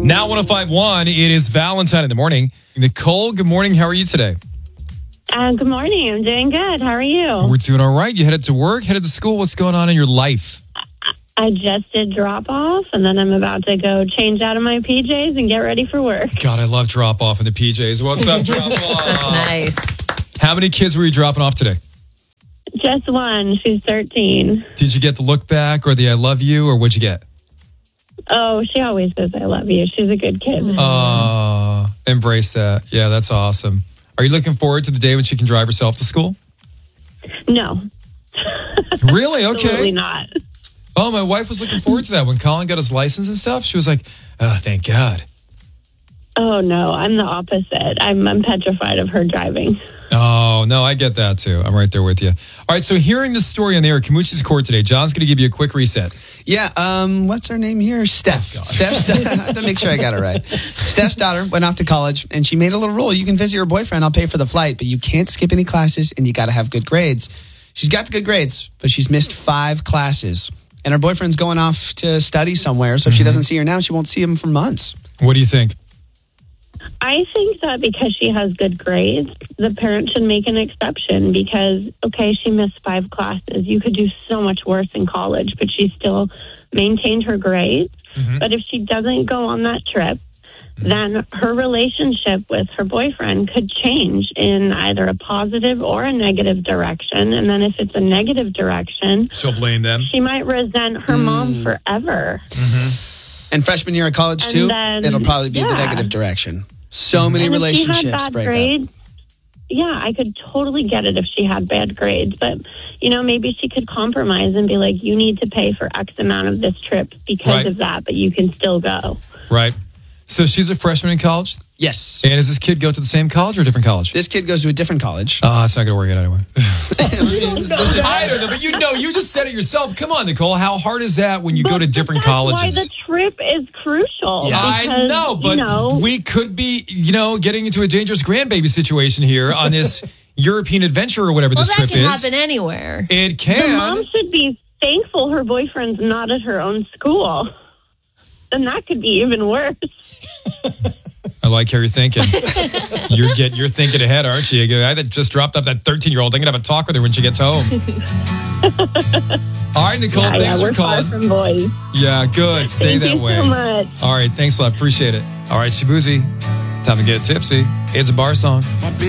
Now 105.1, it is Valentine in the morning. Nicole, good morning. How are you today? Good morning. I'm doing good. How are you? We're doing all right. You headed to work, headed to school. What's going on in your life? I just did drop off, and then I'm about to go change out of my PJs and get ready for work. God, I love drop off in the PJs. What's up, drop off? That's nice. How many kids were you dropping off today? Just one. She's 13. Did you get the look back or the I love you, or what'd you get? Oh, she always says I love you. She's a good kid. Embrace that. Yeah, that's awesome. Are you looking forward to the day when she can drive herself to school? No. Really? Okay. Absolutely not. Oh, my wife was looking forward to that. When Colin got his license and stuff, she was like, oh, thank God. Oh, no. I'm the opposite. I'm petrified of her driving. Oh, no, I get that too. I'm right there with you. All right, so hearing this story on the air, Kamuchi's Court today, John's going to give you a quick reset. Yeah, what's her name here? Steph. Steph's I have to make sure I got it right. Steph's daughter went off to college, and she made a little rule. You can visit your boyfriend. I'll pay for the flight, but you can't skip any classes, and you got to have good grades. She's got the good grades, but she's missed 5 classes. And her boyfriend's going off to study somewhere, so if she doesn't see her now, she won't see him for months. What do you think? I think that because she has good grades, the parent should make an exception because, okay, she missed 5 classes. You could do so much worse in college, but she still maintained her grades. Mm-hmm. But if she doesn't go on that trip, then her relationship with her boyfriend could change in either a positive or a negative direction. And then if it's a negative direction, she'll blame them. She might resent her mom forever. Mm-hmm. And freshman year of college, too, it'll probably be the negative direction. So many relationships break up. Yeah, I could totally get it if she had bad grades. But, maybe she could compromise and be like, you need to pay for X amount of this trip because of that, but you can still go. Right. So she's a freshman in college? Yes. And does this kid go to the same college or a different college? This kid goes to a different college. Oh, it's not going to work out anyway. I don't know, but you just said it yourself. Come on, Nicole. How hard is that when you go to different colleges? That's why the trip is crucial. Yeah. I know, but we could be, getting into a dangerous grandbaby situation here on this European adventure or whatever this trip is. Well, that can happen anywhere. It can. The mom should be thankful her boyfriend's not at her own school. Then that could be even worse. I like how you're thinking. You're thinking ahead, aren't you? I just dropped off that 13-year-old. I'm going to have a talk with her when she gets home. All right, Nicole, thanks for calling. Far from boys. Yeah, good. Stay that way. Thank you so much. All right, thanks a lot. Appreciate it. All right, Shabuzi, time to get tipsy. It's a bar song.